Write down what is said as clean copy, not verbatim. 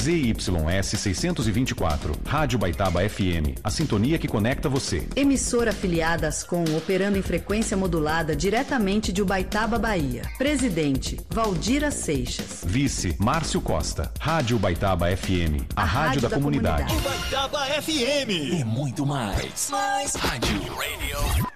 ZYS 624, Rádio Baitaba FM, a sintonia que conecta você. Emissora afiliada à Ascom, operando em frequência modulada diretamente de Ubaitaba, Bahia. Presidente, Valdira Seixas. Vice, Márcio Costa. Rádio Baitaba FM, a rádio da comunidade. Baitaba FM e muito mais. Rádio Radio